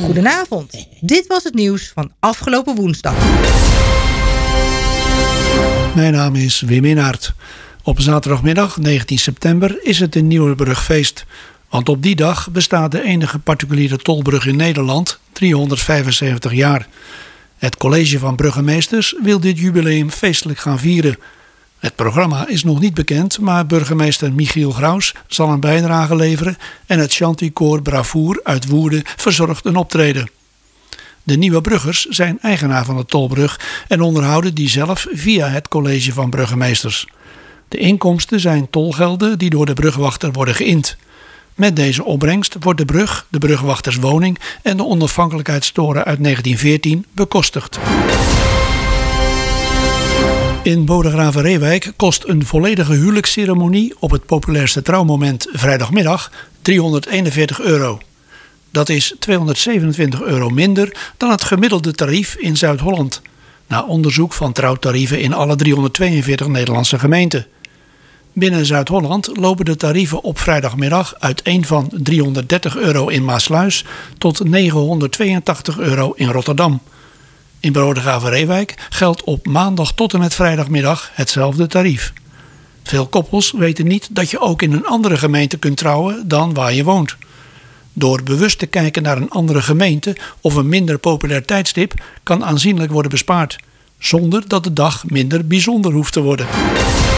Goedenavond, dit was het nieuws van afgelopen woensdag. Mijn naam is Wim Inhart. Op zaterdagmiddag 19 september is het een Nieuwerbrugfeest. Want op die dag bestaat de enige particuliere tolbrug in Nederland 375 jaar. Het college van burgemeesters wil dit jubileum feestelijk gaan vieren. Het programma is nog niet bekend, maar burgemeester Michiel Graus zal een bijdrage leveren en het Chanticoor Bravoer uit Woerden verzorgt een optreden. De nieuwe bruggers zijn eigenaar van de tolbrug en onderhouden die zelf via het college van burgemeesters. De inkomsten zijn tolgelden die door de brugwachter worden geïnd. Met deze opbrengst wordt de brug, de brugwachterswoning en de onafhankelijkheidstoren uit 1914 bekostigd. In Bodegraven-Reewijk kost een volledige huwelijksceremonie op het populairste trouwmoment vrijdagmiddag €341. Dat is €227 minder dan het gemiddelde tarief in Zuid-Holland, na onderzoek van trouwtarieven in alle 342 Nederlandse gemeenten. Binnen Zuid-Holland lopen de tarieven op vrijdagmiddag uiteen van €330 in Maassluis tot €982 in Rotterdam. In Bodegraven-Reewijk geldt op maandag tot en met vrijdagmiddag hetzelfde tarief. Veel koppels weten niet dat je ook in een andere gemeente kunt trouwen dan waar je woont. Door bewust te kijken naar een andere gemeente of een minder populair tijdstip kan aanzienlijk worden bespaard, zonder dat de dag minder bijzonder hoeft te worden.